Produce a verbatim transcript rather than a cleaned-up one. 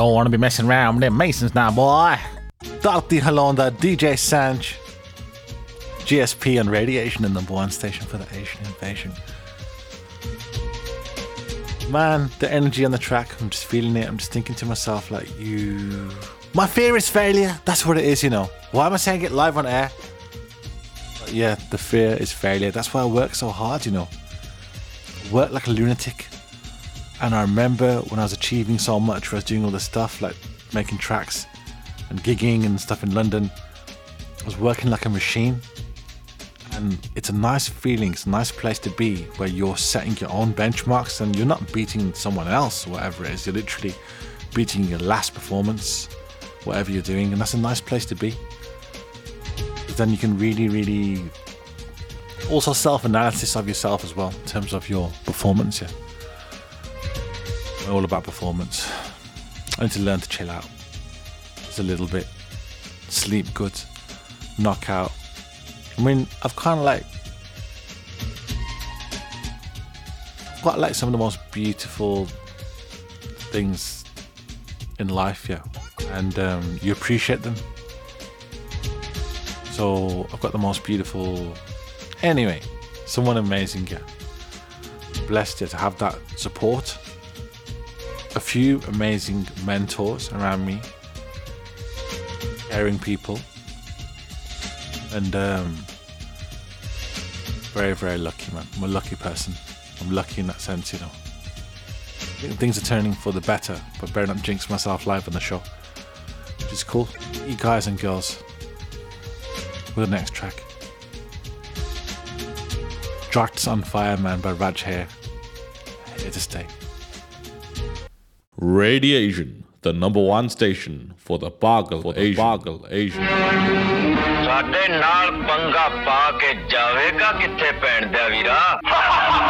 Don't want to be messing around with them Masons now, boy. Doctor Halonda, D J Sanch, G S P on Radiation, the number one station for the Asian invasion. Man, the energy on the track, I'm just feeling it. I'm just thinking to myself, like, you... My fear is failure. That's what it is, you know. Why am I saying it live on air? But yeah, the fear is failure. That's why I work so hard, you know. I work like a lunatic. And I remember when I was achieving so much, when I was doing all this stuff, like making tracks and gigging and stuff in London, I was working like a machine. And it's a nice feeling, it's a nice place to be, where you're setting your own benchmarks and you're not beating someone else, whatever it is. You're literally beating your last performance, whatever you're doing, and that's a nice place to be. Because then you can really, really also self-analysis of yourself as well, in terms of your performance, yeah. All about performance. I need to learn to chill out just a little bit, sleep good, knock out. I mean, I've kind of like quite like some of the most beautiful things in life, yeah, and um, you appreciate them. So I've got the most beautiful. Anyway, someone amazing, yeah. Blessed, yeah, to have that support. A few amazing mentors around me, caring people, and um, very, very lucky, man. I'm a lucky person. I'm lucky in that sense, you know. I think things are turning for the better, but better not jinx myself live on the show, which is cool. You guys and girls, with the next track. Drax on Fire, man, by Raj Hair. Here to stay. Radiation, the number one station for the Pagal Asian. Pagal Asian. ਸਾਡੇ ਨਾਲ ਪੰਗਾ ਪਾ ਕੇ ਜਾਵੇਗਾ ਕਿੱਥੇ ਭੈਣ ਦਾ ਵੀਰਾ